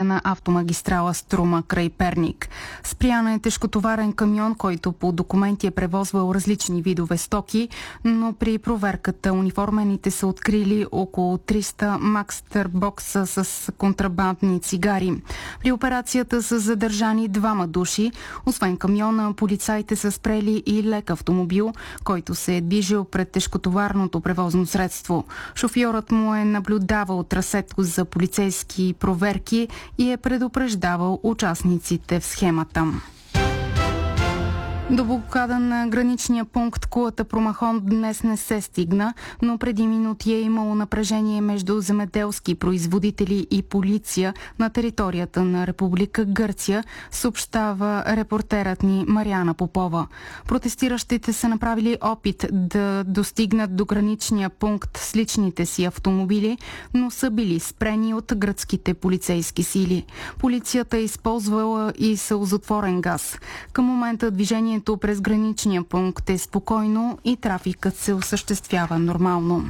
на автомагистрала Струма край Перник. Спрян е тежкотоварен камион, който по документи е превозвал различни видове стоки, но при проверката униформените са открили около 300 Макстър бокса с контрабандни цигари. При операцията са задържани 2 души. Освен камиона, полицаите са спрели и лек автомобил, който се е движил пред тежкотоварното превозно средство. Шофьорът му е наблюдавал трасето за полицейски проверки и е предупреждавал участниците в схемата. До блокада на граничния пункт Кулата Промахон днес не се стигна, но преди минути е имало напрежение между земеделски производители и полиция на територията на Република Гърция, съобщава репортерът ни Мариана Попова. Протестиращите са направили опит да достигнат до граничния пункт с личните си автомобили, но са били спрени от гръцките полицейски сили. Полицията е използвала и сълзотворен газ. Към момента движението през граничния пункт е спокойно и трафикът се осъществява нормално.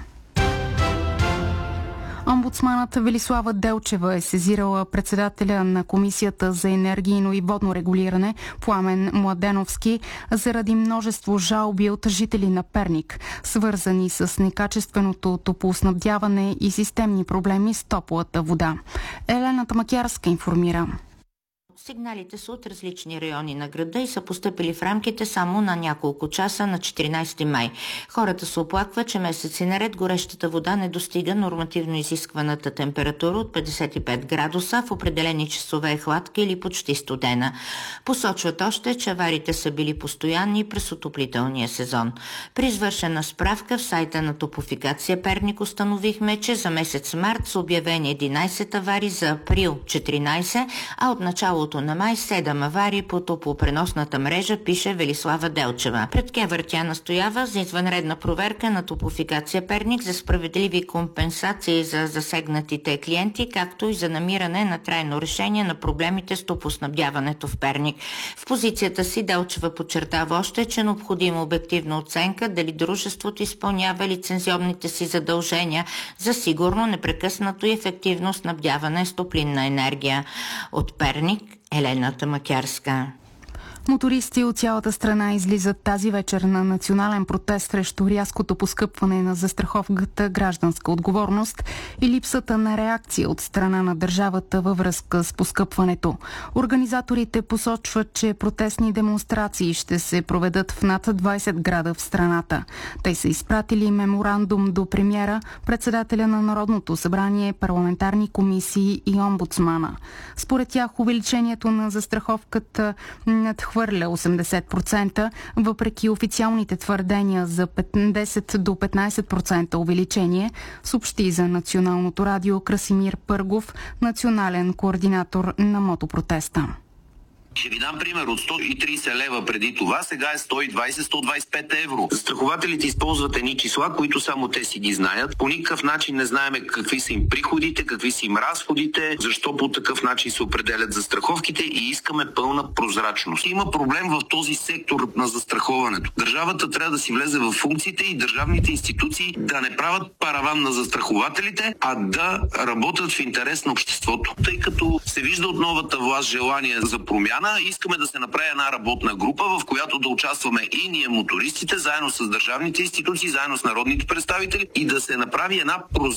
Омбудсманът Велислава Делчева е сезирала председателя на Комисията за енергийно и водно регулиране Пламен Младеновски заради множество жалби от жители на Перник, свързани с некачественото топлоснабдяване и системни проблеми с топлата вода. Елена Тамакярска информира. Сигналите са от различни райони на града и са постъпили в рамките само на няколко часа на 14 май. Хората се оплакват, че месеци наред горещата вода не достига нормативно изискваната температура от 55 градуса, в определени часове е хладка или почти студена. Посочват още, че авариите са били постоянни през отоплителния сезон. При извършена справка в сайта на Топлофикация Перник установихме, че за месец март са обявени 11 аварии, за април 14, а от началото на май 7 аварии по топлопреносната мрежа, пише Велислава Делчева. Пред КЕВР тя настоява за извънредна проверка на Топлофикация Перник за справедливи компенсации за засегнатите клиенти, както и за намиране на трайно решение на проблемите с топлоснабдяването в Перник. В позицията си Делчева подчертава още, че е необходима обективна оценка дали дружеството изпълнява лицензионните си задължения за сигурно, непрекъснато и ефективно снабдяване с топлинна енергия. От Перник, Елена Тамакярска. Мотористи от цялата страна излизат тази вечер на национален протест срещу рязкото поскъпване на застраховката гражданска отговорност и липсата на реакция от страна на държавата във връзка с поскъпването. Организаторите посочват, че протестни демонстрации ще се проведат в над 20 града в страната. Те са изпратили меморандум до премиера, председателя на Народното събрание, парламентарни комисии и омбудсмана. Според тях увеличението на застраховката надхвърля 80%, въпреки официалните твърдения за 10 до 15% увеличение, съобщи за Националното радио Красимир Пъргов, национален координатор на мотопротеста. Ще ви дам пример. От 130 лева преди това, сега е 120-125 евро. Застрахователите използват едни числа, които само те си ги знаят. По никакъв начин не знаем какви са им приходите, какви са им разходите, защо по такъв начин се определят застраховките и искаме пълна прозрачност. Има проблем в този сектор на застраховането. Държавата трябва да си влезе в функциите и държавните институции да не правят параван на застрахователите, а да работят в интерес на обществото. Тъй като се вижда от новата власт желание за промяна, искаме да се направи една работна група, в която да участваме и ние мотористите, заедно с държавните институции, заедно с народните представители и да се направи една